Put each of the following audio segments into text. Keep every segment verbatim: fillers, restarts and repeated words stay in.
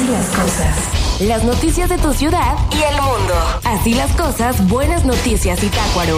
Así las cosas. Las noticias de tu ciudad y el mundo. Así las cosas, buenas noticias y Tácuaro.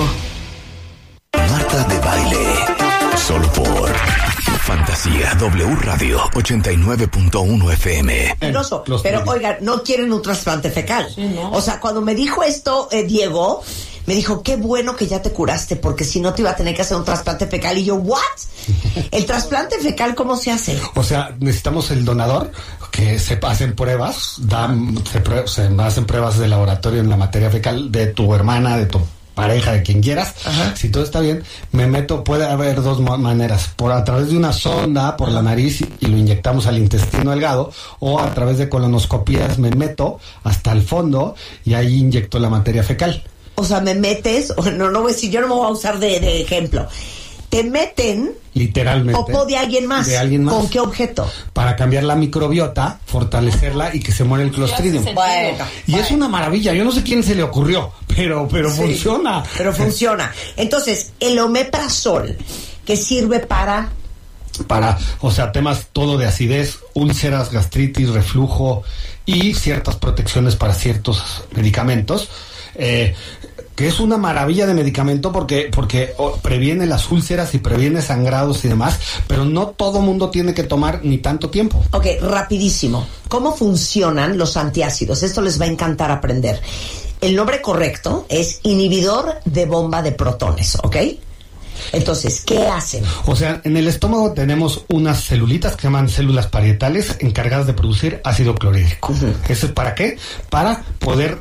Marta de Baile. Solo por Fantasía W Radio ochenta y nueve punto uno F M. Peligroso. Pero oigan, no quieren un trasplante fecal. Sí, ¿no? O sea, cuando me dijo esto, eh, Diego, me dijo, qué bueno que ya te curaste, porque si no te iba a tener que hacer un trasplante fecal. Y yo, ¿what? ¿El trasplante fecal cómo se hace? O sea, necesitamos el donador, que se hacen pruebas, dan, se, prue- se hacen pruebas de laboratorio en la materia fecal de tu hermana, de tu pareja, de quien quieras. Ajá. Si todo está bien, me meto, puede haber dos maneras, por a través de una sonda por la nariz y lo inyectamos al intestino delgado, o a través de colonoscopías me meto hasta el fondo y ahí inyecto la materia fecal. O sea, me metes, o no, no voy a decir, yo no me voy a usar de, de ejemplo. Te meten literalmente popó de alguien más. De alguien más. ¿Con qué objeto? Para cambiar la microbiota, fortalecerla y que se muera el Clostridium. Bueno, y bueno. Es una maravilla. Yo no sé quién se le ocurrió, pero pero sí, funciona. Pero funciona. Entonces, el omeprazol, que sirve para para, o sea, temas todo de acidez, úlceras, gastritis, reflujo y ciertas protecciones para ciertos medicamentos. Eh, que es una maravilla de medicamento porque porque oh, previene las úlceras y previene sangrados y demás, pero no todo mundo tiene que tomar ni tanto tiempo. Ok, rapidísimo. ¿Cómo funcionan los antiácidos? Esto les va a encantar aprender. El nombre correcto es inhibidor de bomba de protones, ¿ok? Entonces, ¿qué hacen? O sea, en el estómago tenemos unas celulitas que se llaman células parietales encargadas de producir ácido clorhídrico. Uh-huh. ¿Eso es para qué? Para poder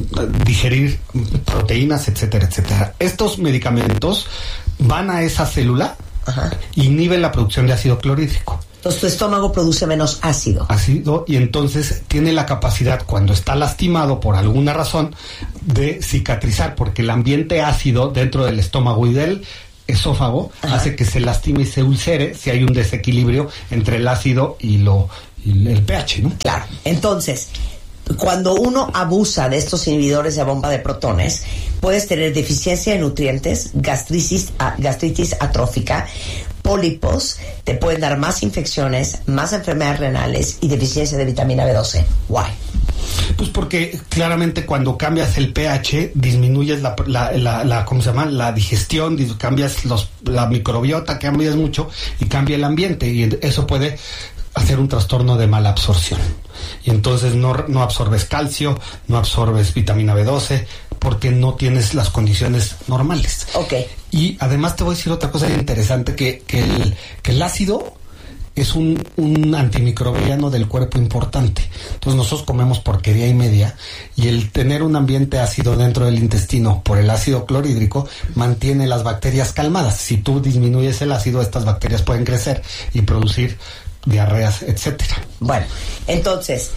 digerir proteínas, etcétera, etcétera. Estos medicamentos van a esa célula, ajá, inhiben la producción de ácido clorhídrico. Entonces tu estómago produce menos ácido. Ácido, y entonces tiene la capacidad, cuando está lastimado por alguna razón, de cicatrizar, porque el ambiente ácido dentro del estómago y del esófago, ajá, hace que se lastime y se ulcere si hay un desequilibrio entre el ácido y, lo, y el pH, ¿no? Claro. Entonces, cuando uno abusa de estos inhibidores de bomba de protones, puedes tener deficiencia de nutrientes, gastritis, gastritis atrófica, pólipos, te pueden dar más infecciones, más enfermedades renales y deficiencia de vitamina B doce. Why? Pues porque claramente cuando cambias el pH disminuyes la, la, la, la ¿cómo se llama? La digestión, cambias los, la microbiota, cambias mucho y cambia el ambiente, y eso puede hacer un trastorno de mala absorción. Y entonces no, no absorbes calcio, no absorbes vitamina B doce, porque no tienes las condiciones normales. Ok. Y además te voy a decir otra cosa interesante, que, que, el, que el ácido es un, un antimicrobiano del cuerpo importante. Entonces nosotros comemos porquería y media, y el tener un ambiente ácido dentro del intestino por el ácido clorhídrico mantiene las bacterias calmadas. Si tú disminuyes el ácido, estas bacterias pueden crecer y producir diarreas, etcétera. Bueno, entonces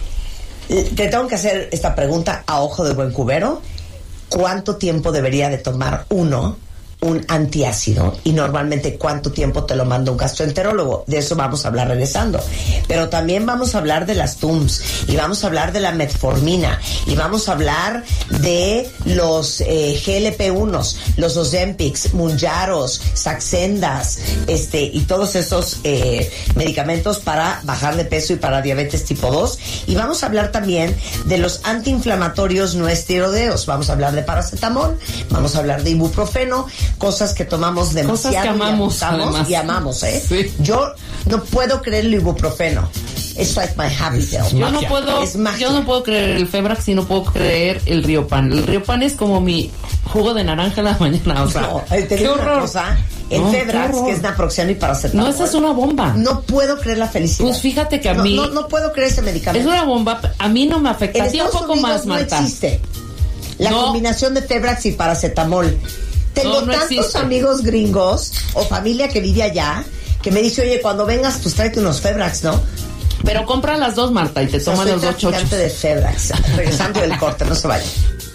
te tengo que hacer esta pregunta a ojo de buen cubero. ¿Cuánto tiempo debería de tomar uno un antiácido? Y normalmente, ¿cuánto tiempo te lo manda un gastroenterólogo? De eso vamos a hablar regresando. Pero también vamos a hablar de las T U M S, y vamos a hablar de la metformina, y vamos a hablar de los eh, G L P uno, los Ozempics, Munjaros, Saxendas, este, y todos esos eh, medicamentos para bajar de peso y para diabetes tipo dos. Y vamos a hablar también de los antiinflamatorios no esteroideos. Vamos a hablar de paracetamol, vamos a hablar de ibuprofeno, cosas que tomamos demasiado, cosas que amamos, y, abusamos, y amamos, ¿eh? Sí. Yo no puedo creer el ibuprofeno. It's like my happy pill. Yo no puedo, yo no puedo creer el Febrax y no puedo creer el Riopan. El Riopan es como mi jugo de naranja en la mañana, o sea, no, te qué digo horror. Una cosa, el no, Febrax, que es naproxeno y paracetamol. No, esa es una bomba. No puedo creer la felicidad. Pues fíjate que a no, mí no, no puedo creer ese medicamento. Es una bomba, a mí no me afecta. En a ti un Estados poco Unidos más, no Marta. existe la no. combinación de Febrax y paracetamol. Tengo no, no tantos existe. amigos gringos o familia que vive allá que me dice, oye, cuando vengas, pues tráete unos Febrax, ¿no? Pero compra las dos, Marta, y te o sea, toman soy los dos chochos. traficante de Febrax. Regresando del corte, no se vayan.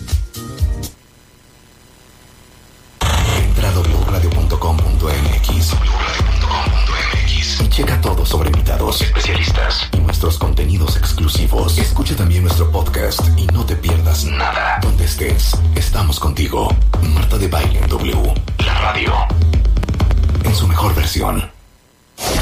Entra a doble u radio punto com punto m x y checa todo sobre invitados, especialistas y nuestros contenidos exclusivos. Escucha también nuestro podcast y no te pierdas nada. Donde estés, estamos contigo. Marta de Baile en W, la radio, en su mejor versión.